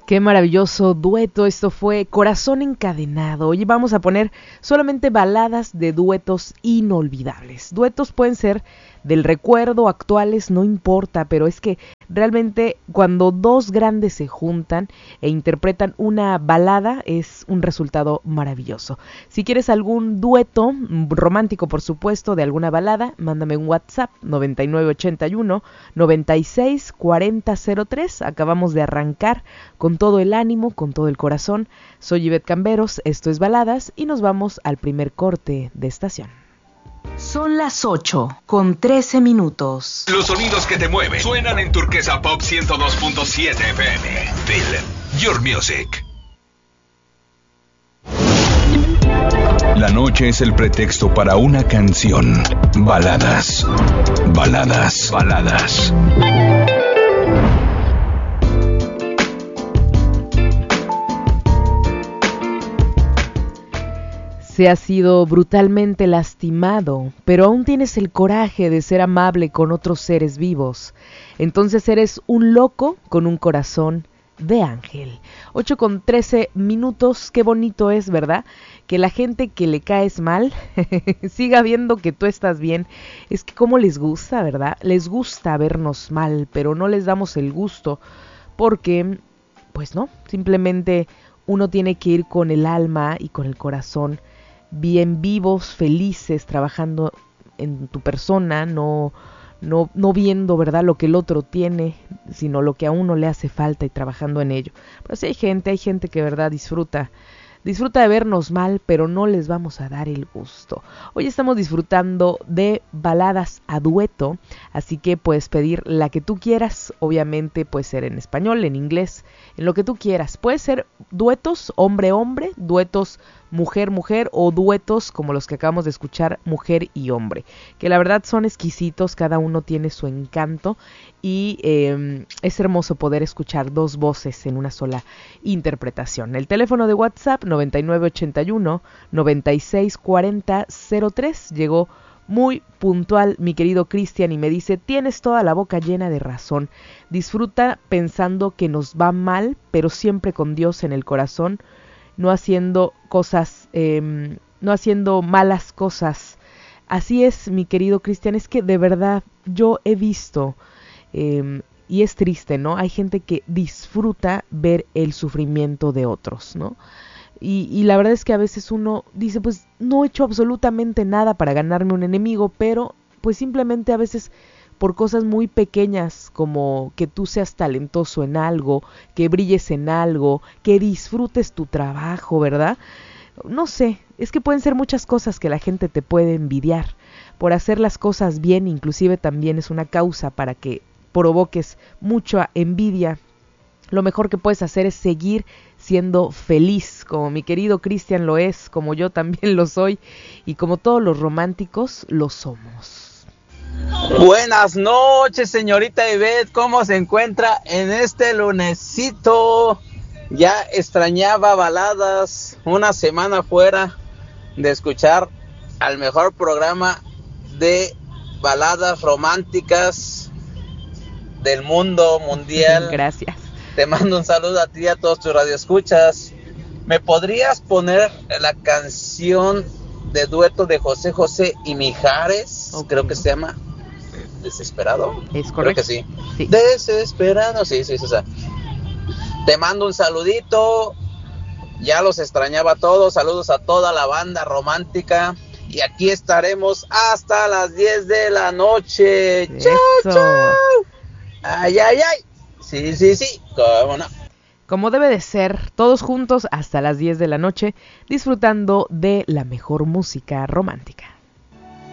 Qué maravilloso dueto, esto fue Corazón Encadenado. Hoy vamos a poner solamente baladas de duetos inolvidables. Duetos pueden ser del recuerdo, actuales, no importa, pero es que realmente cuando dos grandes se juntan e interpretan una balada es un resultado maravilloso. Si quieres algún dueto romántico, por supuesto, de alguna balada, mándame un WhatsApp 9981 96 40 03. Acabamos de arrancar con todo el ánimo, con todo el corazón. Soy Ivette Camberos, esto es Baladas y nos vamos al primer corte de estación. Son las 8:13. Los sonidos que te mueven suenan en Turquesa Pop 102.7 FM. Feel your music. La noche es el pretexto para una canción. Baladas. Baladas. Baladas. Se ha sido brutalmente lastimado, pero aún tienes el coraje de ser amable con otros seres vivos. Entonces eres un loco con un corazón de ángel. 8:13, qué bonito es, ¿verdad? Que la gente que le caes mal siga viendo que tú estás bien. Es que cómo les gusta, ¿verdad? Les gusta vernos mal, pero no les damos el gusto porque, pues no, simplemente uno tiene que ir con el alma y con el corazón bien vivos, felices, trabajando en tu persona, no viendo, ¿verdad?, lo que el otro tiene, sino lo que a uno le hace falta y trabajando en ello. Pero sí hay gente que, ¿verdad?, disfruta de vernos mal, pero no les vamos a dar el gusto. Hoy estamos disfrutando de baladas a dueto, así que puedes pedir la que tú quieras. Obviamente puede ser en español, en inglés, en lo que tú quieras. Puede ser duetos hombre-hombre, duetos mujer-mujer o duetos como los que acabamos de escuchar, mujer y hombre, que la verdad son exquisitos, cada uno tiene su encanto y es hermoso poder escuchar dos voces en una sola interpretación. El teléfono de WhatsApp 9981 96 40 03 llegó muy puntual mi querido Cristian y me dice: tienes toda la boca llena de razón, disfruta pensando que nos va mal, pero siempre con Dios en el corazón, no haciendo malas cosas. Así es, mi querido Cristian, es que de verdad yo he visto, y es triste, ¿no? Hay gente que disfruta ver el sufrimiento de otros, ¿no? Y la verdad es que a veces uno dice, pues no he hecho absolutamente nada para ganarme un enemigo, pero pues simplemente a veces por cosas muy pequeñas como que tú seas talentoso en algo, que brilles en algo, que disfrutes tu trabajo, ¿verdad? No sé, es que pueden ser muchas cosas que la gente te puede envidiar. Por hacer las cosas bien, inclusive también es una causa para que provoques mucha envidia. Lo mejor que puedes hacer es seguir siendo feliz, como mi querido Cristian lo es, como yo también lo soy, y como todos los románticos lo somos. Buenas noches, señorita Ivette, ¿cómo se encuentra en este lunesito? Ya extrañaba baladas, una semana fuera de escuchar al mejor programa de baladas románticas del mundo mundial. Gracias. Te mando un saludo a ti y a todos tus radioescuchas. ¿Me podrías poner la canción de dueto de José José y Mijares? Okay. Creo que se llama Desesperado. Es correcto. Creo que sí. Desesperado, sí, o sea. Te mando un saludito. Ya los extrañaba a todos. Saludos a toda la banda romántica. Y aquí estaremos hasta las 10 de la noche. ¡Chao, chao! ¡Ay! Sí, cómo no. Como debe de ser, todos juntos hasta las 10 de la noche, disfrutando de la mejor música romántica.